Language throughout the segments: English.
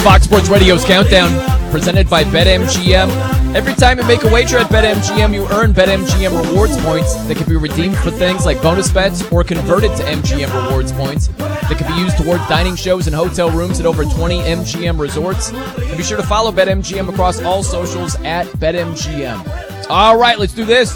Fox Sports Radio's Countdown, presented by BetMGM. Every time you make a wager at BetMGM, you earn BetMGM rewards points that can be redeemed for things like bonus bets or converted to MGM rewards points that can be used towards dining shows and hotel rooms at over 20 MGM resorts. And be sure to follow BetMGM across all socials at BetMGM. All right, let's do this.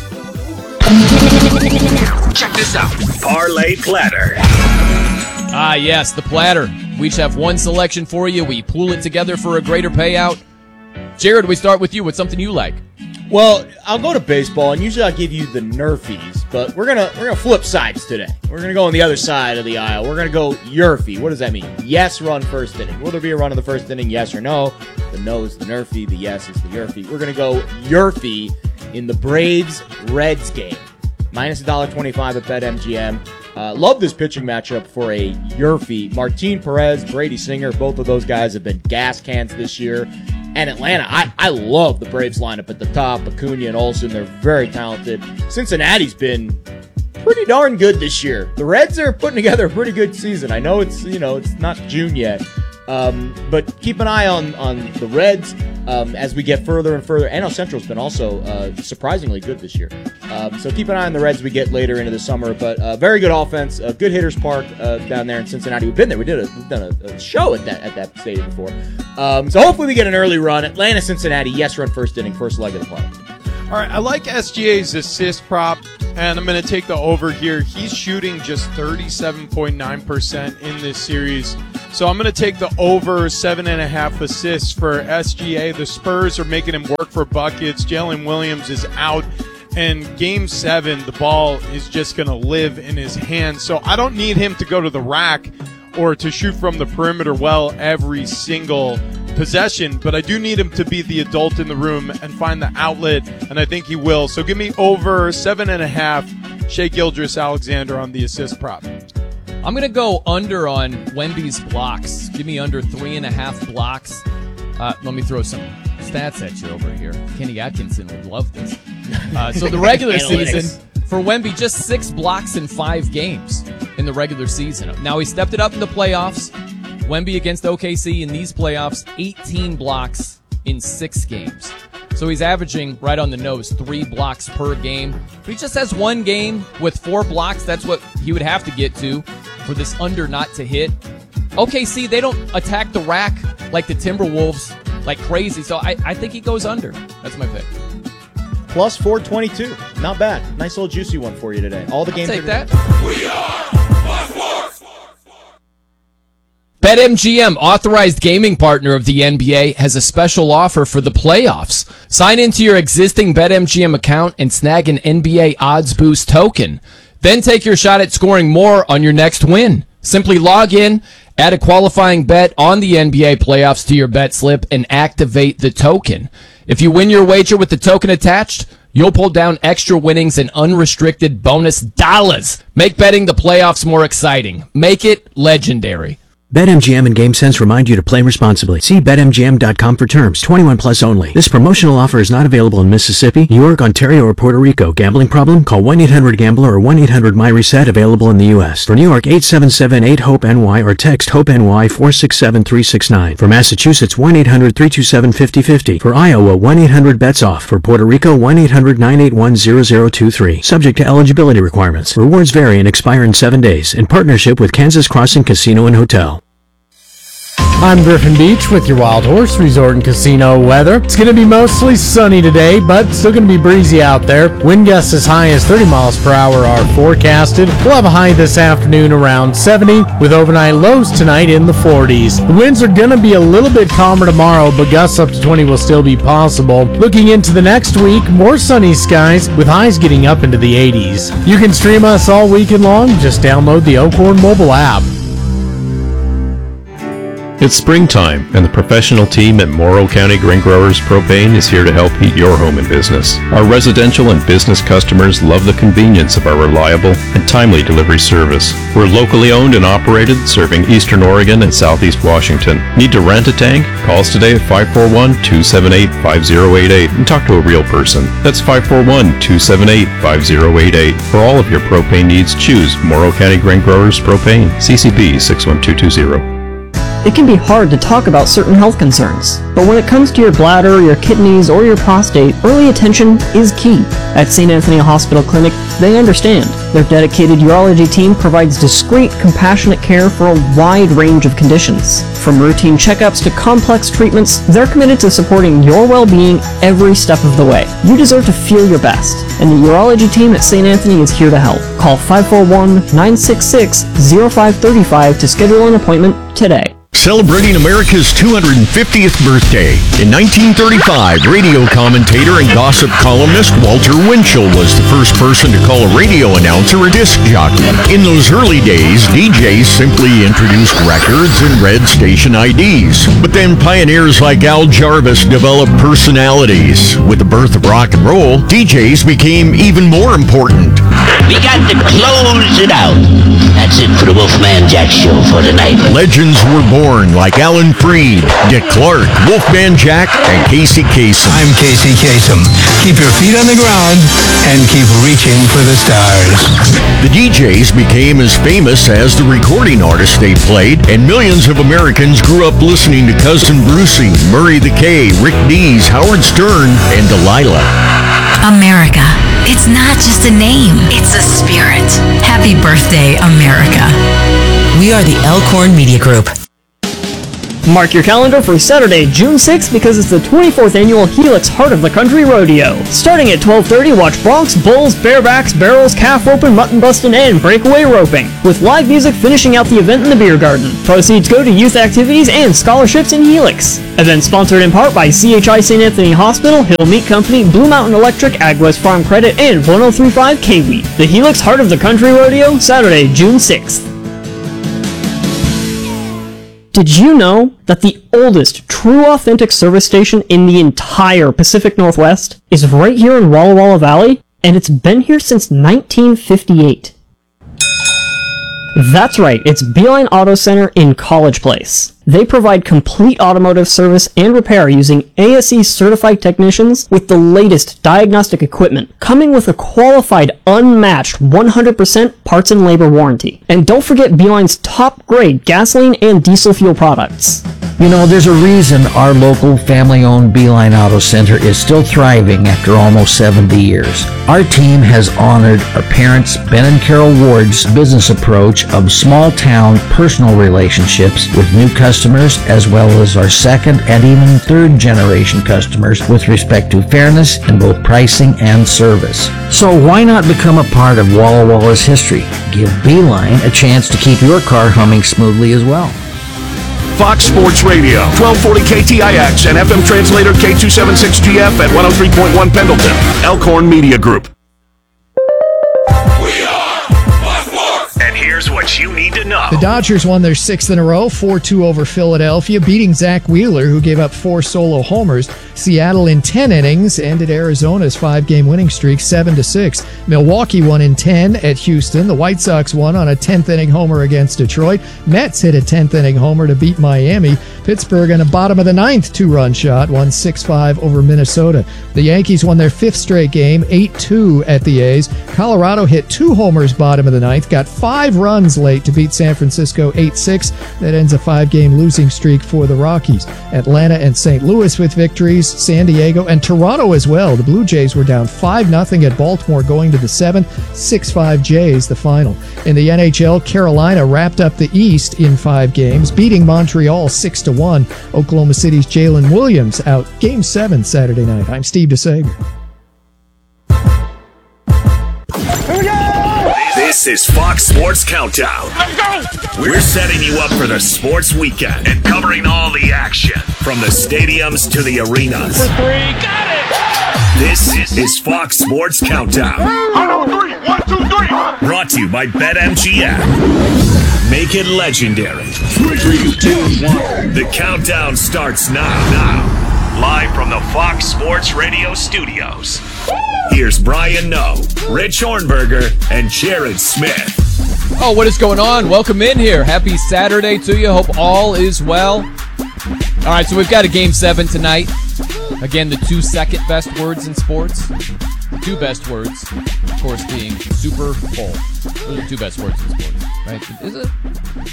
Check this out. Parlay Platter. Ah, yes, the platter. We each have one selection for you. We pool it together for a greater payout. Jared, we start with you. What's something you like? Well, I'll go to baseball, and usually I'll give you the Nerfies, but we're gonna flip sides today. We're gonna go on the other side of the aisle. We're gonna go Yerfie. What does that mean? Yes, run first inning. Will there be a run in the first inning? Yes or no? The no is the Nerfie. The yes is the Yerfie. We're gonna go Yerfie in the Braves-Reds game. Minus $1.25 at BetMGM. Love this pitching matchup for a Yerfie. Martin Perez, Brady Singer, both of those guys have been gas cans this year. And Atlanta, I love the Braves lineup at the top. Acuna and Olsen, they're very talented. Cincinnati's been pretty darn good this year. The Reds are putting together a pretty good season. I know it's not June yet. But keep an eye on the Reds as we get further and further. NL Central's been also surprisingly good this year. So keep an eye on the Reds as we get later into the summer. But very good offense, good hitters park down there in Cincinnati. We've been there. We've done a show at that stadium before. So hopefully we get an early run. Atlanta, Cincinnati, yes, run first inning, first leg of the play. All right, I like SGA's assist prop, and I'm going to take the over here. He's shooting just 37.9% in this series. So I'm going to take the over 7.5 assists for SGA. The Spurs are making him work for buckets. Jalen Williams is out. And Game 7, the ball is just going to live in his hands. So I don't need him to go to the rack or to shoot from the perimeter well every single possession, but I do need him to be the adult in the room and find the outlet, and I think he will. So give me over 7.5 Shai Gilgeous-Alexander on the assist prop. I'm going to go under on Wemby's blocks. Give me under 3.5 blocks. Let me throw some stats at you over here. Kenny Atkinson would love this. So the regular season for Wemby, just 6 blocks in 5 games in the regular season. Now he stepped it up in the playoffs. Wemby against OKC in these playoffs, 18 blocks in 6 games. So he's averaging right on the nose, 3 blocks per game. If he just has one game with 4 blocks, that's what he would have to get to for this under not to hit. OKC, they don't attack the rack like the Timberwolves like crazy, so I think he goes under. That's my pick. Plus 422. Not bad. Nice little juicy one for you today. All the games. Take that. We are Fox Sports. BetMGM, authorized gaming partner of the NBA, has a special offer for the playoffs. Sign into your existing BetMGM account and snag an NBA Odds Boost token. Then take your shot at scoring more on your next win. Simply log in, add a qualifying bet on the NBA playoffs to your bet slip, and activate the token. If you win your wager with the token attached, you'll pull down extra winnings and unrestricted bonus dollars. Make betting the playoffs more exciting. Make it legendary. BetMGM and GameSense remind you to play responsibly. See BetMGM.com for terms. 21 plus only. This promotional offer is not available in Mississippi, New York, Ontario, or Puerto Rico. Gambling problem? Call 1-800-GAMBLER or 1-800-MyReset. Available in the U.S. For New York, 877-8-HOPE-NY or text HOPE-NY 467-369. For Massachusetts, 1-800-327-5050. For Iowa, 1-800-BETS-OFF. For Puerto Rico, 1-800-981-0023. Subject to eligibility requirements. Rewards vary and expire in 7 days. In partnership with Kansas Crossing Casino and Hotel. I'm Griffin Beach with your Wild Horse Resort and Casino weather. It's going to be mostly sunny today, but still going to be breezy out there. Wind gusts as high as 30 miles per hour are forecasted. We'll have a high this afternoon around 70, with overnight lows tonight in the 40s. The winds are going to be a little bit calmer tomorrow, but gusts up to 20 will still be possible. Looking into the next week, more sunny skies with highs getting up into the 80s. You can stream us all weekend long. Just download the Oakhorn mobile app. It's springtime, and the professional team at Morrow County Grain Growers Propane is here to help heat your home and business. Our residential and business customers love the convenience of our reliable and timely delivery service. We're locally owned and operated, serving Eastern Oregon and Southeast Washington. Need to rent a tank? Call us today at 541-278-5088 and talk to a real person. That's 541-278-5088. For all of your propane needs, choose Morrow County Grain Growers Propane, CCB 61220. it can be hard to talk about certain health concerns. But when it comes to your bladder, your kidneys, or your prostate, early attention is key. At St. Anthony Hospital Clinic, they understand. Their dedicated urology team provides discreet, compassionate care for a wide range of conditions. From routine checkups to complex treatments, they're committed to supporting your well-being every step of the way. You deserve to feel your best, and the urology team at St. Anthony is here to help. Call 541-966-0535 to schedule an appointment today. Celebrating America's 250th birthday. In 1935, radio commentator and gossip columnist Walter Winchell was the first person to call a radio announcer a disc jockey. In those early days, DJs simply introduced records and read station IDs. But then pioneers like Al Jarvis developed personalities. With the birth of rock and roll, DJs became even more important. We got to close it out. That's it for the Wolfman Jack Show for tonight. Legends were born like Alan Freed, Dick Clark, Wolfman Jack, and Casey Kasem. I'm Casey Kasem. Keep your feet on the ground and keep reaching for the stars. The DJs became as famous as the recording artists they played, and millions of Americans grew up listening to Cousin Brucey, Murray the K, Rick Dees, Howard Stern, and Delilah. America. It's not just a name, it's a spirit. Happy birthday, America. We are the Elkhorn Media Group. Mark your calendar for Saturday, June 6th, because it's the 24th annual Helix Heart of the Country Rodeo. Starting at 12:30, watch broncs, bulls, barebacks, barrels, calf roping, mutton busting, and breakaway roping, with live music finishing out the event in the beer garden. Proceeds go to youth activities and scholarships in Helix. Event sponsored in part by CHI St. Anthony Hospital, Hill Meat Company, Blue Mountain Electric, AgWest Farm Credit, and 1035 K-Wheat. The Helix Heart of the Country Rodeo, Saturday, June 6th. Did you know that the oldest true authentic service station in the entire Pacific Northwest is right here in Walla Walla Valley? And it's been here since 1958. That's right, it's Beeline Auto Center in College Place. They provide complete automotive service and repair using ASE certified technicians with the latest diagnostic equipment, coming with a qualified, unmatched 100% parts and labor warranty. And don't forget Beeline's top grade gasoline and diesel fuel products. You know, there's a reason our local family-owned Beeline Auto Center is still thriving after almost 70 years. Our team has honored our parents, Ben and Carol Ward's business approach of small-town personal relationships with new customers, as well as our second and even third generation customers with respect to fairness in both pricing and service. So why not become a part of Walla Walla's history? Give Beeline a chance to keep your car humming smoothly as well. Fox Sports Radio, 1240 KTIX and FM translator K276GF at 103.1 Pendleton. Elkhorn Media Group. And here's what you need to know. The Dodgers won their sixth in a row, 4-2 over Philadelphia, beating Zach Wheeler, who gave up 4 solo homers. Seattle in 10 innings ended Arizona's 5-game winning streak 7-6. Milwaukee won in 10 at Houston. The White Sox won on a 10th inning homer against Detroit. Mets hit a 10th inning homer to beat Miami. Pittsburgh on a bottom of the 9th 2-run shot won 6-5 over Minnesota. The Yankees won their 5th straight game, 8-2 at the A's. Colorado hit 2 homers bottom of the 9th, got 5 runs late to beat San Francisco 8-6. That ends a 5-game losing streak for the Rockies. Atlanta and St. Louis with victories, San Diego and Toronto as well. The Blue Jays were down 5-0 at Baltimore going to the 7th, 6-5 Jays the final. In the NHL, Carolina wrapped up the East in 5 games, beating Montreal 6-1. Oklahoma City's Jalen Williams out Game 7 Saturday night. I'm Steve DeSager. This is Fox Sports Countdown. Let's go! We're setting you up for the sports weekend and covering all the action from the stadiums to the arenas. For 3, got it! This is Fox Sports Countdown. On 3, 1, 2, 3. Brought to you by BetMGM. Make it legendary. 3, 2, 1. The countdown starts now. Live from the Fox Sports Radio studios. Here's Brian Noe, Rich Hornberger, and Jared Smith. Oh, what is going on? Welcome in here. Happy Saturday to you. Hope all is well. All right, so we've got a Game 7 tonight. Again, the 2 second best words in sports. The 2 best words, of course, being Super Bowl. Those are the 2 best words in sports, right? Is it?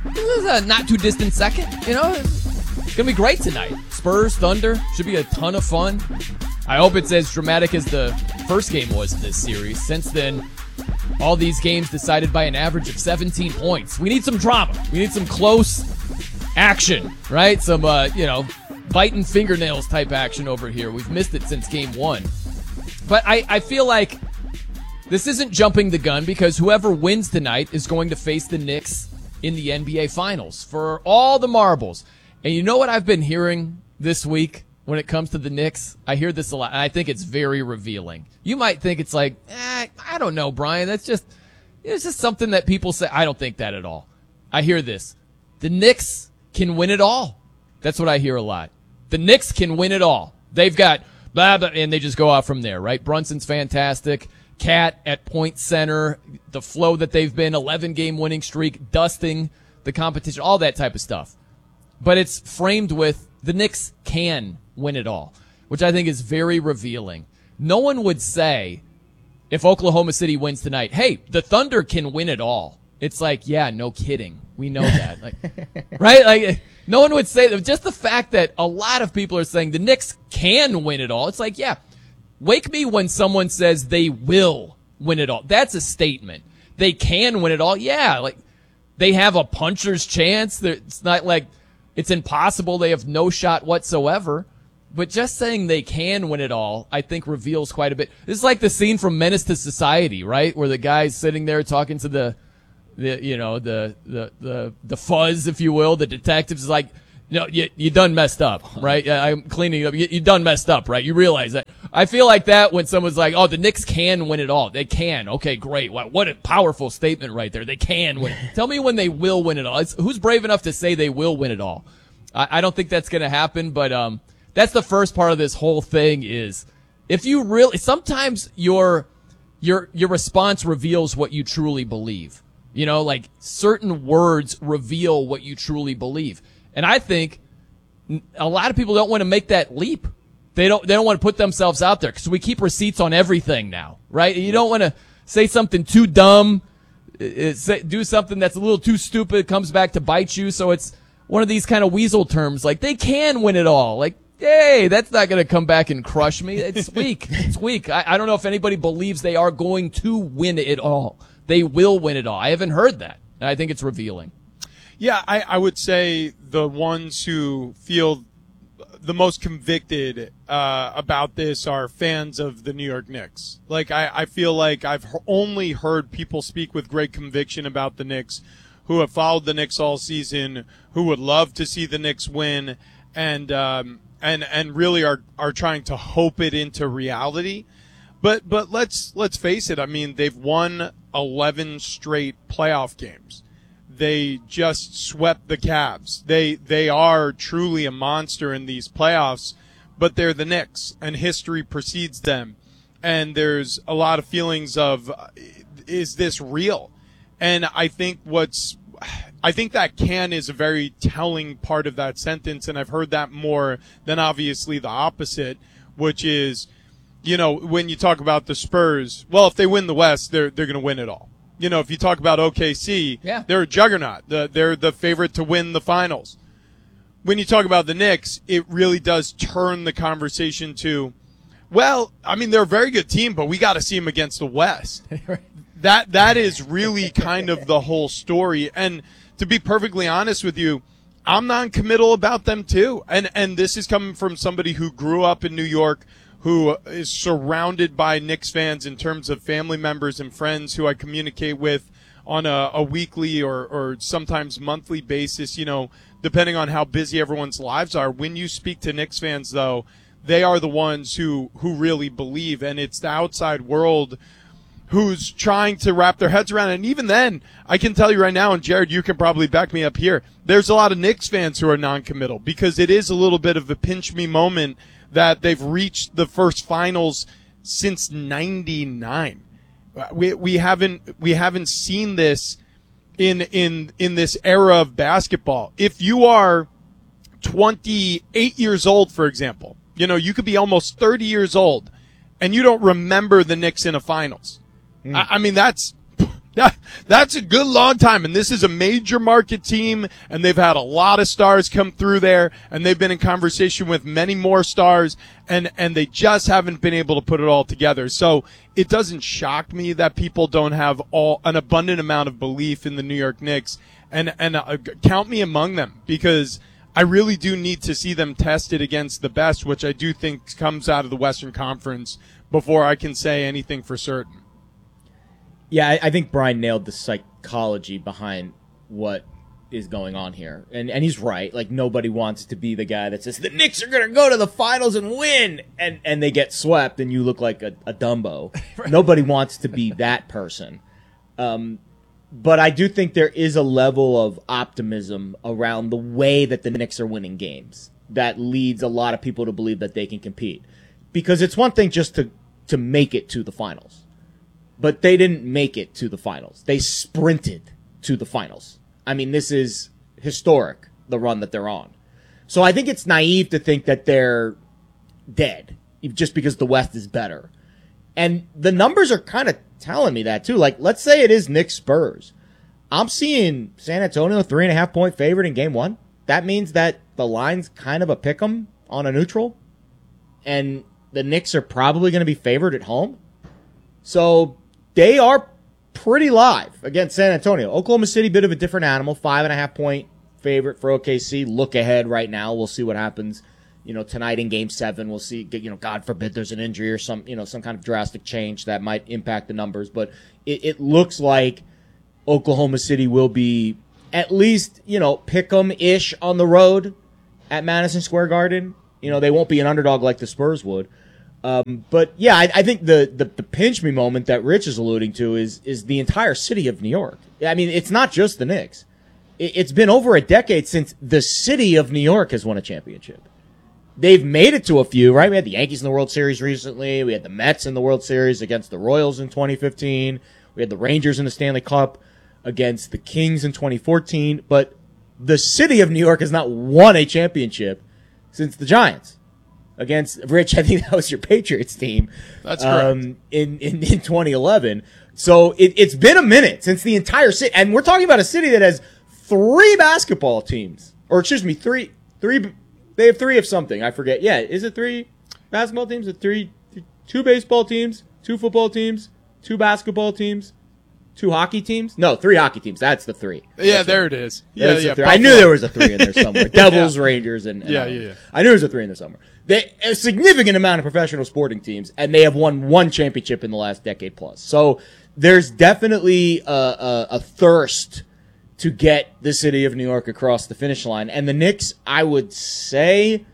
this is a not too distant second. You know, it's gonna be great tonight. Spurs, Thunder, should be a ton of fun. I hope it's as dramatic as the first game was in this series. Since then, all these games decided by an average of 17 points. We need some drama. We need some close action, right? Some, biting fingernails type action over here. We've missed it since game one. But I feel like this isn't jumping the gun because whoever wins tonight is going to face the Knicks in the NBA Finals for all the marbles. And you know what I've been hearing this week when it comes to the Knicks? I hear this a lot, and I think it's very revealing. You might think it's like, I don't know, Brian. It's just something that people say. I don't think that at all. I hear this. The Knicks can win it all. That's what I hear a lot. The Knicks can win it all. They've got blah, blah, and they just go out from there, right? Brunson's fantastic. Cat at point center. The flow that they've been, 11-game winning streak, dusting the competition, all that type of stuff. But it's framed with the Knicks can win it all, which I think is very revealing. No one would say, if Oklahoma City wins tonight, hey, the Thunder can win it all. It's like, yeah, no kidding. We know that. Right? Like, no one would say that. Just the fact that a lot of people are saying the Knicks can win it all. It's like, yeah, wake me when someone says they will win it all. That's a statement. They can win it all. Yeah, like they have a puncher's chance. It's not like it's impossible. They have no shot whatsoever. But just saying they can win it all, I think reveals quite a bit. This is like the scene from Menace to Society, right? Where the guy's sitting there talking to the fuzz, if you will, the detectives is like, no, you done messed up, right? I'm cleaning it up. You done messed up, right? You realize that. I feel like that when someone's like, oh, the Knicks can win it all. They can. Okay, great. Wow, what a powerful statement right there. They can win. Tell me when they will win it all. Who's brave enough to say they will win it all? I don't think that's going to happen, but that's the first part of this whole thing is if you really, sometimes your response reveals what you truly believe. You know, like certain words reveal what you truly believe. And I think a lot of people don't want to make that leap. They don't want to put themselves out there because we keep receipts on everything now, right? You don't want to say something too dumb, do something that's a little too stupid, comes back to bite you. So it's one of these kind of weasel terms, like they can win it all. Like, hey, that's not going to come back and crush me. It's weak. It's weak. I don't know if anybody believes they are going to win it all. They will win it all. I haven't heard that. And I think it's revealing. Yeah, I would say the ones who feel the most convicted about this are fans of the New York Knicks. Like, I feel like I've only heard people speak with great conviction about the Knicks who have followed the Knicks all season, who would love to see the Knicks win, and really are trying to hope it into reality. But let's face it. I mean, they've won 11 straight playoff games. They just swept the Cavs. They are truly a monster in these playoffs, but they're the Knicks, and history precedes them. And there's a lot of feelings of, is this real? And I think that can is a very telling part of that sentence, and I've heard that more than obviously the opposite, which is, you know, when you talk about the Spurs, well, if they win the West, they're going to win it all. You know, if you talk about OKC, they're a juggernaut. They're the favorite to win the finals. When you talk about the Knicks, it really does turn the conversation to, well, I mean, they're a very good team, but we got to see them against the West. That is really kind of the whole story. And to be perfectly honest with you, I'm non-committal about them too. And this is coming from somebody who grew up in New York, who is surrounded by Knicks fans in terms of family members and friends who I communicate with on a weekly or sometimes monthly basis, you know, depending on how busy everyone's lives are. When you speak to Knicks fans, though, they are the ones who really believe, and it's the outside world who's trying to wrap their heads around it. And even then, I can tell you right now, and Jared, you can probably back me up here, there's a lot of Knicks fans who are non-committal because it is a little bit of a pinch me moment that they've reached the first finals since '99. We haven't seen this in this era of basketball. If you are 28 years old, for example, you know, you could be almost 30 years old and you don't remember the Knicks in a finals. I mean, that's That's a good long time, and this is a major market team, and they've had a lot of stars come through there, and they've been in conversation with many more stars, and they just haven't been able to put it all together. So it doesn't shock me that people don't have an abundant amount of belief in the New York Knicks, and count me among them, because I really do need to see them tested against the best, which I do think comes out of the Western Conference, before I can say anything for certain. Yeah, I think Brian nailed the psychology behind what is going on here. And he's right. Like, nobody wants to be the guy that says, the Knicks are going to go to the finals and win, and they get swept and you look like a Dumbo. Right. Nobody wants to be that person. But I do think there is a level of optimism around the way that the Knicks are winning games that leads a lot of people to believe that they can compete. Because it's one thing just to make it to the finals. But they didn't make it to the finals. They sprinted to the finals. I mean, this is historic, the run that they're on. So I think it's naive to think that they're dead just because the West is better. And the numbers are kind of telling me that, too. Like, let's say it is Knicks Spurs. I'm seeing San Antonio 3.5-point favorite in game one. That means that the line's kind of a pick'em on a neutral. And the Knicks are probably going to be favored at home. So they are pretty live against San Antonio. Oklahoma City, bit of a different animal. 5.5-point favorite for OKC. Look ahead right now. We'll see what happens, tonight in Game 7. We'll see, God forbid there's an injury or some kind of drastic change that might impact the numbers. But it looks like Oklahoma City will be at least, pick-em-ish on the road at Madison Square Garden. They won't be an underdog like the Spurs would. But yeah, I think the pinch me moment that Rich is alluding to is the entire city of New York. I mean, it's not just the Knicks. It's been over a decade since the city of New York has won a championship. They've made it to a few, right? We had the Yankees in the World Series recently. We had the Mets in the World Series against the Royals in 2015. We had the Rangers in the Stanley Cup against the Kings in 2014. But the city of New York has not won a championship since the Giants. Against Rich, I think that was your Patriots team. That's correct. In 2011. So it's been a minute since the entire city, and we're talking about a city that has 3 basketball teams, or excuse me, three. They have 3 of something. I forget. Yeah, is it 3 basketball teams? Is it 2 baseball teams, 2 football teams, 2 basketball teams, 2 hockey teams? No, 3 hockey teams. That's the 3. Yeah, there it is. Yeah. I knew there was a 3 in there somewhere. Devils, Rangers, and yeah. I knew there was a 3 in there somewhere. A significant amount of professional sporting teams, and they have won 1 championship in the last decade plus. So there's definitely a thirst to get the city of New York across the finish line. And the Knicks, I would say,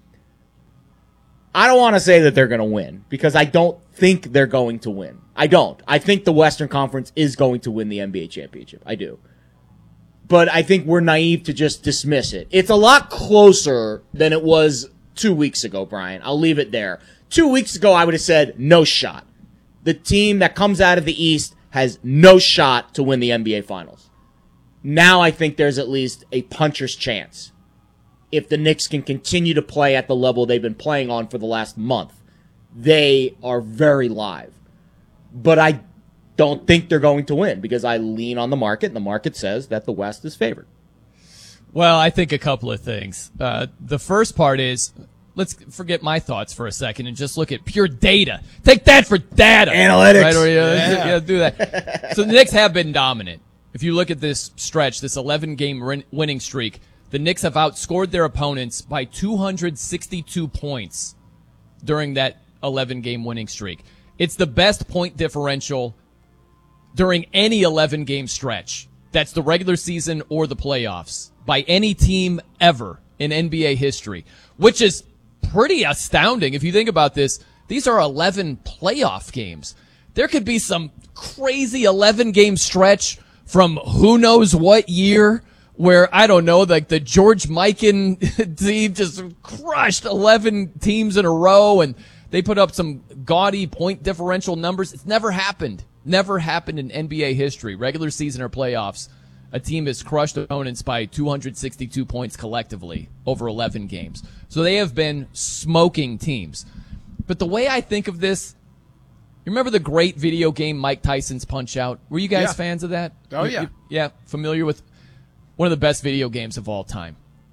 I don't want to say that they're going to win, because I don't think they're going to win. I don't. I think the Western Conference is going to win the NBA championship. I do. But I think we're naive to just dismiss it. It's a lot closer than it was 2 weeks ago, Brian. I'll leave it there. 2 weeks ago, I would have said no shot. The team that comes out of the East has no shot to win the NBA Finals. Now I think there's at least a puncher's chance. If the Knicks can continue to play at the level they've been playing on for the last month, they are very live. But I don't think they're going to win, because I lean on the market, and the market says that the West is favored. Well, I think a couple of things. The first part is, let's forget my thoughts for a second and just look at pure data. Take that for data. Analytics. Right? Do that. So the Knicks have been dominant. If you look at this stretch, this 11-game winning streak, the Knicks have outscored their opponents by 262 points during that 11-game winning streak. It's the best point differential during any 11-game stretch. That's the regular season or the playoffs by any team ever in NBA history, which is pretty astounding. If you think about this, these are 11 playoff games. There could be some crazy 11-game stretch from who knows what year where, I don't know, like the George Mikan team just crushed 11 teams in a row and they put up some gaudy point differential numbers. It's never happened. Never happened in NBA history, regular season or playoffs. A team has crushed opponents by 262 points collectively over 11 games. So they have been smoking teams. But the way I think of this You remember the great video game Mike Tyson's Punch-Out? Were you guys fans of that? Oh, yeah. Yeah, familiar with one of the best video games of all time.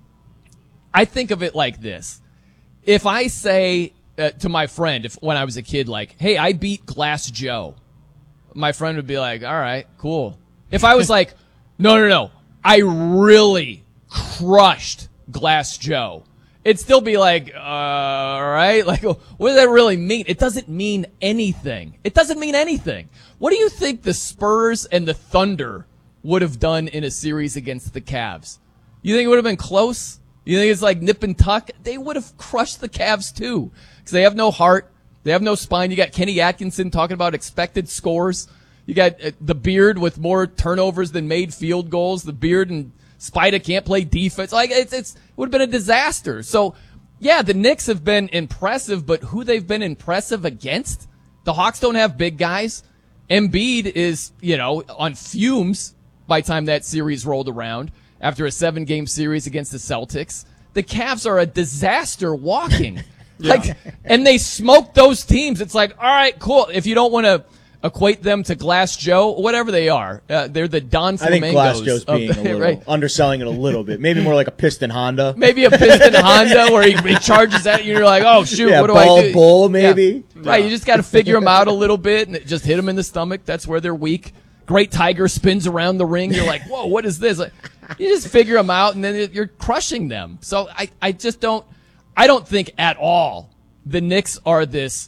I think of it like this. If I say to my friend, when I was a kid, like, hey, I beat Glass Joe, my friend would be like, all right, cool. If I was like, no, I really crushed Glass Joe, it'd still be like, all right, like, what does that really mean? It doesn't mean anything. It doesn't mean anything. What do you think the Spurs and the Thunder would have done in a series against the Cavs? You think it would have been close? You think it's like nip and tuck? They would have crushed the Cavs too, because they have no heart. They have no spine. You got Kenny Atkinson talking about expected scores. You got the Beard with more turnovers than made field goals. The Beard and Spida can't play defense. Like it would have been a disaster. So, yeah, the Knicks have been impressive, but who they've been impressive against? The Hawks don't have big guys. Embiid is, on fumes by the time that series rolled around after a 7-game series against the Celtics. The Cavs are a disaster walking. And they smoked those teams. It's like, all right, cool. If you don't want to equate them to Glass Joe, whatever they are, they're the Don Flamingos. I think Glass Joe's being a little underselling it a little bit. Maybe more like a Piston Honda. Maybe a Piston Honda where he charges at you and you're like, oh, shoot, what do I do? Bull, maybe. Yeah. Right, you just got to figure them out a little bit and just hit them in the stomach. That's where they're weak. Great Tiger spins around the ring. You're like, whoa, what is this? You just figure them out and then you're crushing them. So I don't think at all the Knicks are this,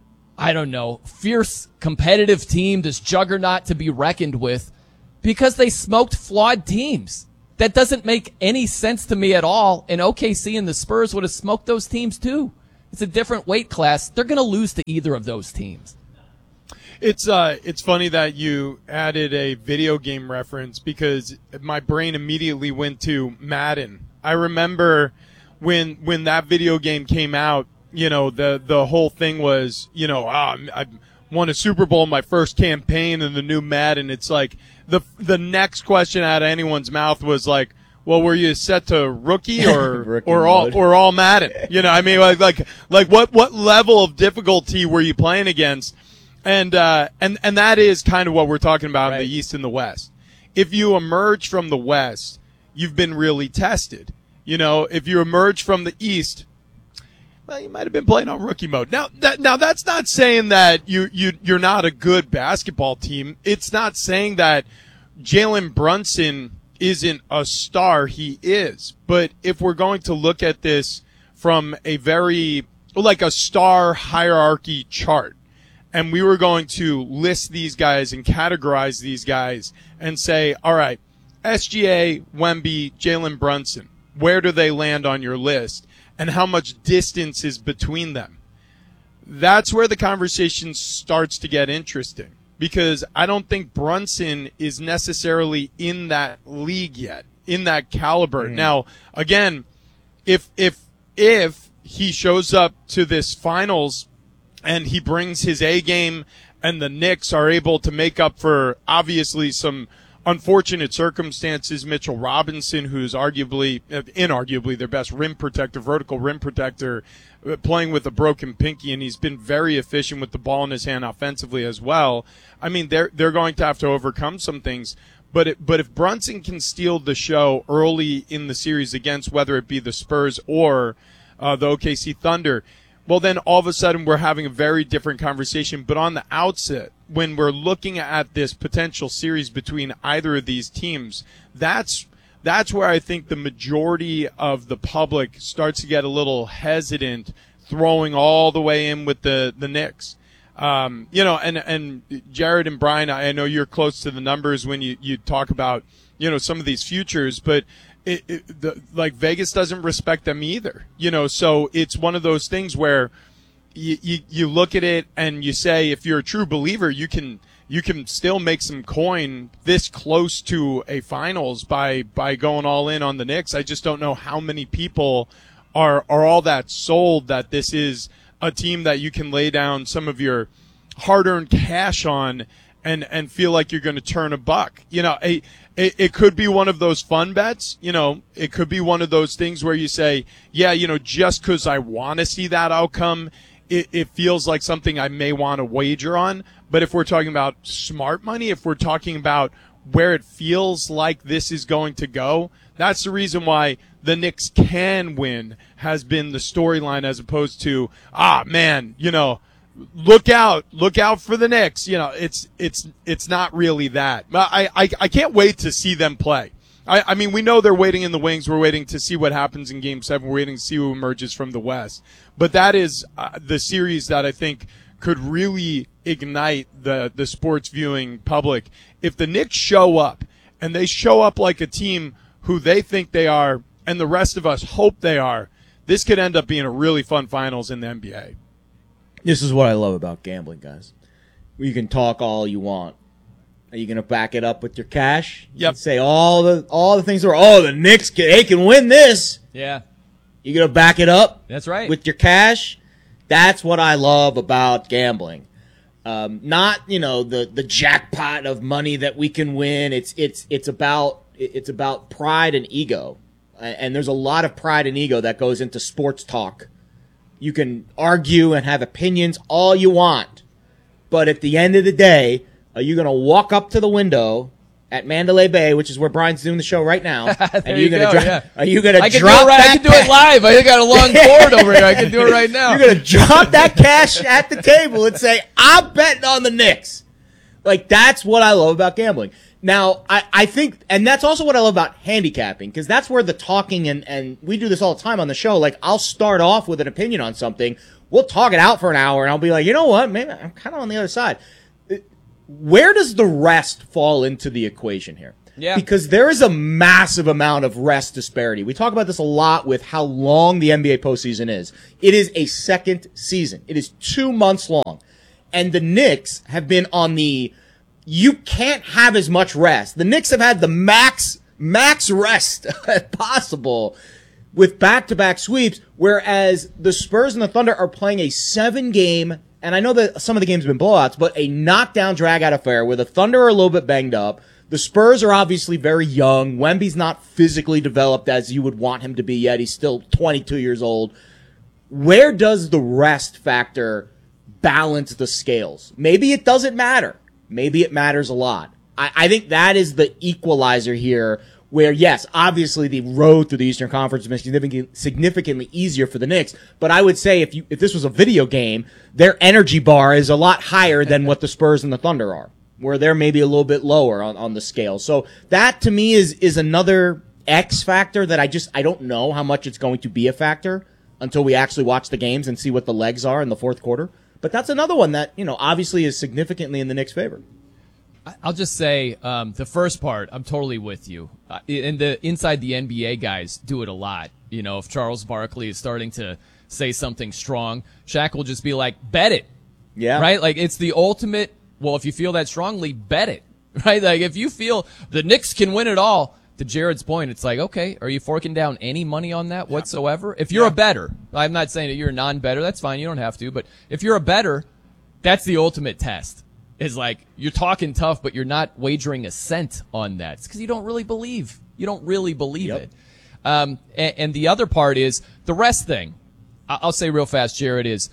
fierce competitive team, this juggernaut to be reckoned with, because they smoked flawed teams. That doesn't make any sense to me at all. And OKC and the Spurs would have smoked those teams too. It's a different weight class. They're going to lose to either of those teams. It's funny that you added a video game reference, because my brain immediately went to Madden. I remember when that video game came out, the whole thing was, I won a Super Bowl in my first campaign in the new Madden. It's like the next question out of anyone's mouth was like, well, were you set to rookie or all Madden? Like what level of difficulty were you playing against? And that is kind of what we're talking about in the East and the West. If you emerge from the West, you've been really tested. If you emerge from the East, well, you might have been playing on rookie mode. Now that's not saying that you're not a good basketball team. It's not saying that Jalen Brunson isn't a star. He is. But if we're going to look at this from a very, like a star hierarchy chart, and we were going to list these guys and categorize these guys and say, all right, SGA, Wemby, Jalen Brunson, where do they land on your list? And how much distance is between them? That's where the conversation starts to get interesting, because I don't think Brunson is necessarily in that league yet, in that caliber. Now, again, if he shows up to this finals and he brings his A game and the Knicks are able to make up for obviously some unfortunate circumstances, Mitchell Robinson, who's inarguably their best rim protector, vertical rim protector, playing with a broken pinky, and he's been very efficient with the ball in his hand offensively as well. I mean, they're going to have to overcome some things. But if Brunson can steal the show early in the series against whether it be the Spurs or the OKC Thunder, well, then all of a sudden we're having a very different conversation. But on the outset, when we're looking at this potential series between either of these teams, that's where I think the majority of the public starts to get a little hesitant throwing all the way in with the Knicks. And Jared and Brian, I know you're close to the numbers when you talk about, some of these futures, but Vegas doesn't respect them either, so it's one of those things where you look at it and you say, if you're a true believer, you can still make some coin this close to a finals by going all in on the Knicks. I just don't know how many people are all that sold that this is a team that you can lay down some of your hard-earned cash on and feel like you're going to turn a buck. It could be one of those fun bets. It could be one of those things where you say, yeah, just because I want to see that outcome, it feels like something I may want to wager on. But if we're talking about smart money, if we're talking about where it feels like this is going to go, that's the reason why the Knicks can win has been the storyline, as opposed to, look out for the Knicks. It's not really that. I can't wait to see them play. I mean, we know they're waiting in the wings. We're waiting to see what happens in Game 7. We're waiting to see who emerges from the West. But that is the series that I think could really ignite the sports viewing public. If the Knicks show up, and they show up like a team who they think they are, and the rest of us hope they are, this could end up being a really fun finals in the NBA. This is what I love about gambling, guys. You can talk all you want. Are you going to back it up with your cash? Yep. Say all the things the Knicks they can win this. Yeah. You going to back it up? That's right. With your cash? That's what I love about gambling. Not, the jackpot of money that we can win. It's about pride and ego. And there's a lot of pride and ego that goes into sports talk. You can argue and have opinions all you want. But at the end of the day, are you going to walk up to the window at Mandalay Bay, which is where Brian's doing the show right now? Are you going to drop I can do it live. I got a long board over here. I can do it right now. You're going to drop that cash at the table and say, I'm betting on the Knicks. Like, that's what I love about gambling. Now, I think, and that's also what I love about handicapping, because that's where the talking, and we do this all the time on the show. Like, I'll start off with an opinion on something. We'll talk it out for an hour, and I'll be like, you know what? Maybe I'm kind of on the other side. Where does the rest fall into the equation here? Yeah. Because there is a massive amount of rest disparity. We talk about this a lot with how long the NBA postseason is. It is a second season. It is 2 months long. And the Knicks have been on you can't have as much rest. The Knicks have had the max rest possible with back-to-back sweeps, whereas the Spurs and the Thunder are playing a 7-game, and I know that some of the games have been blowouts, but a knockdown, drag-out affair where the Thunder are a little bit banged up. The Spurs are obviously very young. Wemby's not physically developed as you would want him to be yet. He's still 22 years old. Where does the rest factor balance the scales? Maybe it doesn't matter. Maybe it matters a lot. I think that is the equalizer here, where, yes, obviously the road through the Eastern Conference is significantly easier for the Knicks, but I would say if this was a video game, their energy bar is a lot higher than what the Spurs and the Thunder are, where they're maybe a little bit lower on the scale. So that, to me, is another X factor that I don't know how much it's going to be a factor until we actually watch the games and see what the legs are in the fourth quarter. But that's another one that, obviously is significantly in the Knicks' favor. I'll just say the first part, I'm totally with you. And inside the NBA guys do it a lot. If Charles Barkley is starting to say something strong, Shaq will just be like, bet it. Yeah. Right? Like, it's the ultimate, well, if you feel that strongly, bet it. Right? Like, if you feel the Knicks can win it all, to Jared's point, it's like, okay, are you forking down any money on that whatsoever? If you're a bettor, I'm not saying that you're a non-bettor, that's fine, you don't have to, but if you're a bettor, that's the ultimate test. Is like, you're talking tough, but you're not wagering a cent on that. It's because you don't really believe. You don't really believe it. And the other part is the rest thing. I'll say real fast, Jared, it's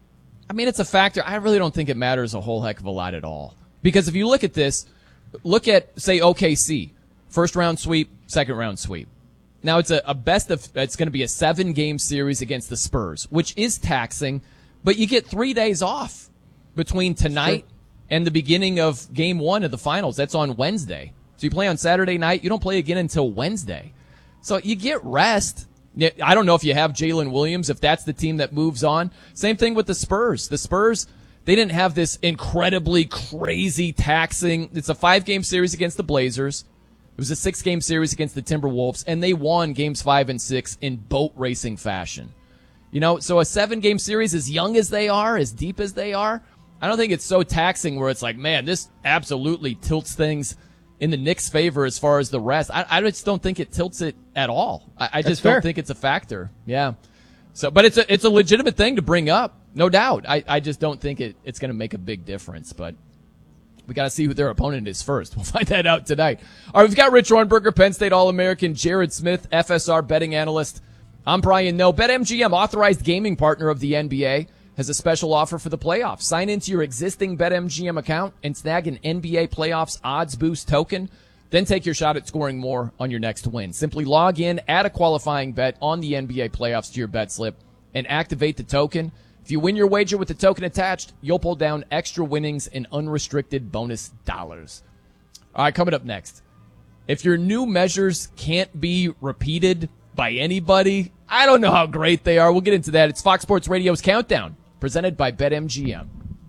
a factor. I really don't think it matters a whole heck of a lot at all. Because if you look at this, look at, say, OKC. First round sweep, second round sweep. Now it's it's going to be a 7-game series against the Spurs, which is taxing, but you get 3 days off between tonight and the beginning of game 1 of the finals. That's on Wednesday. So you play on Saturday night. You don't play again until Wednesday. So you get rest. I don't know if you have Jalen Williams, if that's the team that moves on. Same thing with the Spurs. The Spurs, they didn't have this incredibly crazy taxing. It's a 5-game series against the Blazers. It was a 6-game series against the Timberwolves, and they won games 5 and 6 in boat racing fashion. So a 7-game series, as young as they are, as deep as they are, I don't think it's so taxing where it's like, man, this absolutely tilts things in the Knicks' favor as far as the rest. I just don't think it tilts it at all. I just don't think it's a factor. Yeah. So, but it's a legitimate thing to bring up, no doubt. I just don't think it's going to make a big difference, but we got to see who their opponent is first. We'll find that out tonight. All right, we've got Rich Hornberger, Penn State All-American, Jared Smith, FSR betting analyst. I'm Brian Noe, BetMGM, authorized gaming partner of the NBA. has a special offer for the playoffs. Sign into your existing BetMGM account and snag an NBA Playoffs Odds Boost token. Then take your shot at scoring more on your next win. Simply log in, add a qualifying bet on the NBA playoffs to your bet slip, and activate the token. If you win your wager with the token attached, you'll pull down extra winnings and unrestricted bonus dollars. All right, coming up next. If your new measures can't be repeated by anybody, I don't know how great they are. We'll get into that. It's Fox Sports Radio's Countdown, presented by BetMGM.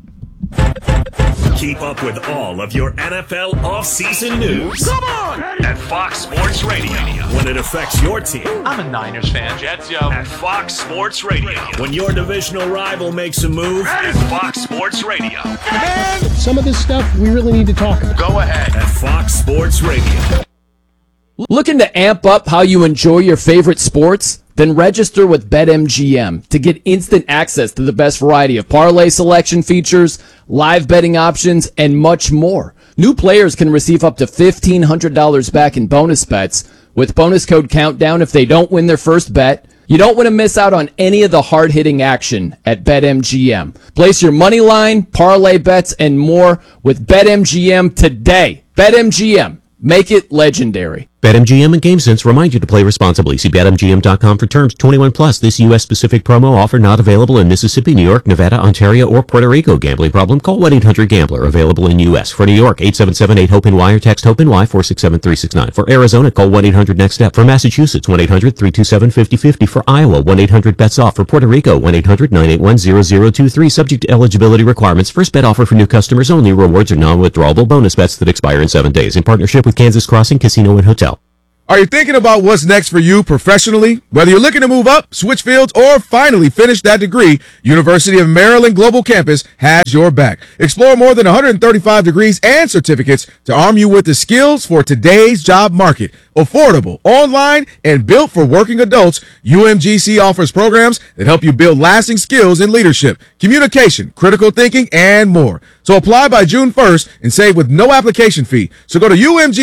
Keep up with all of your NFL offseason news. Come on! At Fox Sports Radio. When it affects your team. I'm a Niners fan, Jets, yo. At Fox Sports Radio. When your divisional rival makes a move. At Fox Sports Radio. Man! Some of this stuff we really need to talk about. Go ahead. At Fox Sports Radio. Looking to amp up how you enjoy your favorite sports? Then register with BetMGM to get instant access to the best variety of parlay selection features, live betting options, and much more. New players can receive up to $1,500 back in bonus bets with bonus code Countdown if they don't win their first bet. You don't want to miss out on any of the hard-hitting action at BetMGM. Place your money line, parlay bets, and more with BetMGM today. BetMGM. Make it legendary. BetMGM and GameSense remind you to play responsibly. See BetMGM.com for terms. 21 plus. This U.S.-specific promo offer not available in Mississippi, New York, Nevada, Ontario, or Puerto Rico. Gambling problem? Call 1-800-GAMBLER. Available in U.S. For New York, 877-8-HOPE-NY or text HOPE-NY 467-369. For Arizona, call 1-800-NEXT-STEP. For Massachusetts, 1-800-327-5050. For Iowa, 1-800-BETS-OFF. For Puerto Rico, 1-800-981-0023. Subject to eligibility requirements. First bet offer for new customers only. Rewards are non-withdrawable bonus bets that expire in 7 days. In partnership with Kansas Crossing Casino and Hotel. Are you thinking about what's next for you professionally? Whether you're looking to move up, switch fields, or finally finish that degree, University of Maryland Global Campus has your back. Explore more than 135 degrees and certificates to arm you with the skills for today's job market. Affordable, online, and built for working adults, UMGC offers programs that help you build lasting skills in leadership, communication, critical thinking, and more. So apply by June 1st and save with no application fee. So go to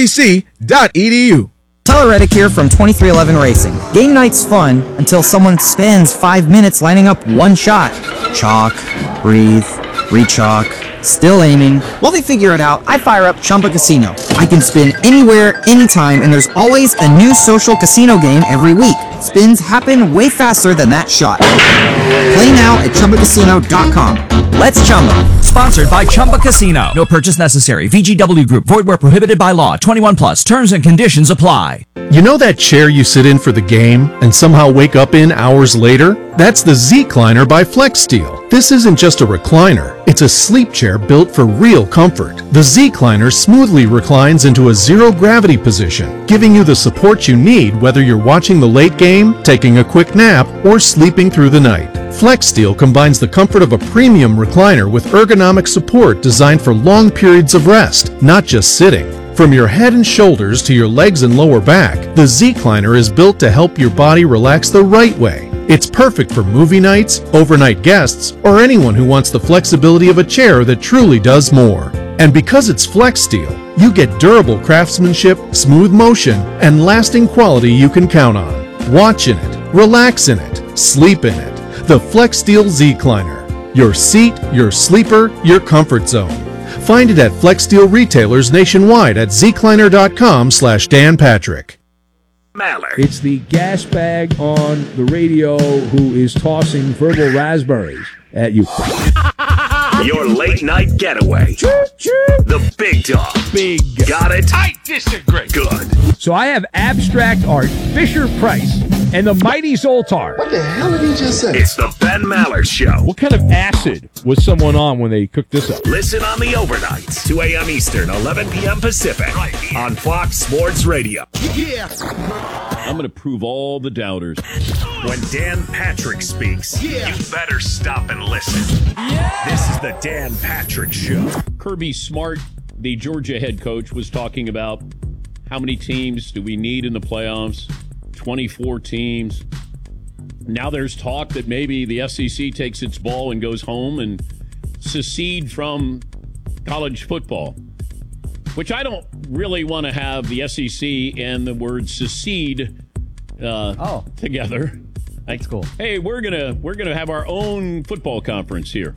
umgc.edu. Tyler Reddick here from 2311 Racing. Game night's fun until someone spends 5 minutes lining up one shot. Chalk, breathe, re-chalk, still aiming. While they figure it out, I fire up Chumba Casino. I can spin anywhere, anytime, and there's always a new social casino game every week. Spins happen way faster than that shot. Play now at ChumbaCasino.com. Let's Chumba. Sponsored by Chumba Casino. No purchase necessary. VGW Group. Void where prohibited by law. 21 plus. Terms and conditions apply. You know that chair you sit in for the game and somehow wake up in hours later? That's the Z-Cliner by FlexSteel. This isn't just a recliner. It's a sleep chair built for real comfort. The Z-Cliner smoothly reclines into a zero-gravity position, giving you the support you need whether you're watching the late game, taking a quick nap, or sleeping through the night. FlexSteel combines the comfort of a premium recliner with ergonomic support designed for long periods of rest, not just sitting. From your head and shoulders to your legs and lower back, the Z-Cliner is built to help your body relax the right way. It's perfect for movie nights, overnight guests, or anyone who wants the flexibility of a chair that truly does more. And because it's FlexSteel, you get durable craftsmanship, smooth motion, and lasting quality you can count on. Watch in it, relax in it, sleep in it. The FlexSteel Z-Cliner. Your seat, your sleeper, your comfort zone. Find it at FlexSteel retailers nationwide at zcliner.com/Dan Patrick. Maller. It's the gas bag on the radio who is tossing verbal raspberries at you. Your late night getaway. The big dog. Big. Got it? I disagree. Good. So I have abstract art, Fisher-Price, and the mighty Zoltar. What the hell did he just say? It's the Ben Maller Show. What kind of acid was someone on when they cooked this up? Listen on the overnights, 2 a.m. Eastern, 11 p.m. Pacific, right on Fox Sports Radio. Yeah. I'm going to prove all the doubters. When Dan Patrick speaks, you better stop and listen. This is the Dan Patrick Show. Kirby Smart, the Georgia head coach, was talking about how many teams do we need in the playoffs? 24 teams. Now there's talk that maybe the SEC takes its ball and goes home and secede from college football, which I don't really want to have the SEC and the word secede together. That's cool. Hey, we're gonna have our own football conference here.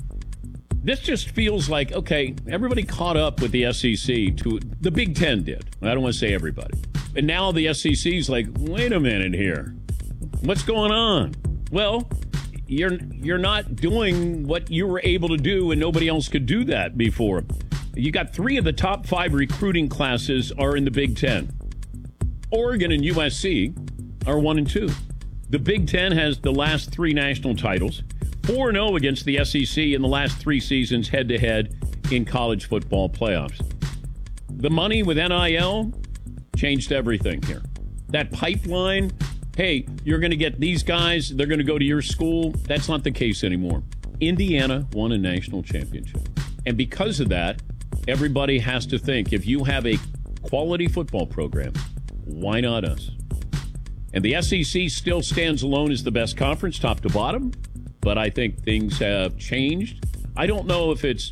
This just feels like, okay, everybody caught up with the SEC to the Big Ten did. I don't want to say everybody. And now the SEC's like, wait a minute here. What's going on? Well, you're not doing what you were able to do, and nobody else could do that before. You got 3 of the top 5 recruiting classes are in the Big Ten. Oregon and USC are 1 and 2. The Big Ten has the last 3 national titles, 4-0 against the SEC in the last 3 seasons head-to-head in college football playoffs. The money with NIL changed everything here. That pipeline, hey, you're going to get these guys, they're going to go to your school. That's not the case anymore. Indiana won a national championship. And because of that, everybody has to think, if you have a quality football program, why not us? And the SEC still stands alone as the best conference, top to bottom, but I think things have changed. I don't know if it's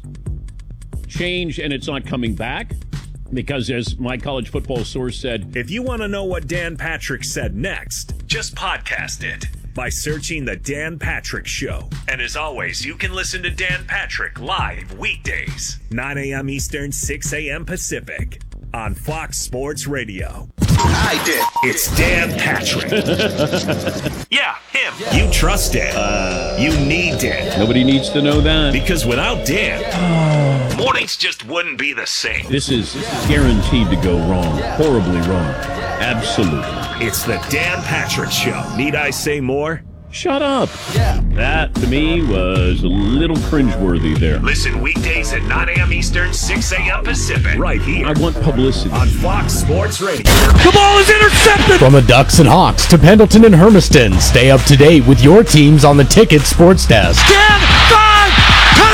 changed and it's not coming back, because as my college football source said, if you want to know what Dan Patrick said next, just podcast it by searching The Dan Patrick Show. And as always, you can listen to Dan Patrick live weekdays, 9 a.m. Eastern, 6 a.m. Pacific, on Fox Sports Radio. I did. It's Dan Patrick. Yeah, him. You trust Dan. You need Dan. Nobody needs to know that. Because without Dan, mornings just wouldn't be the same. This is guaranteed to go wrong. Horribly wrong. Absolutely. It's the Dan Patrick Show. Need I say more? Shut up. Yeah. That, to me, was a little cringeworthy there. Listen weekdays at 9 a.m. Eastern, 6 a.m. Pacific. Right here. I want publicity. On Fox Sports Radio. The ball is intercepted! From the Ducks and Hawks to Pendleton and Hermiston, stay up to date with your teams on the Ticket Sports Desk. Dan,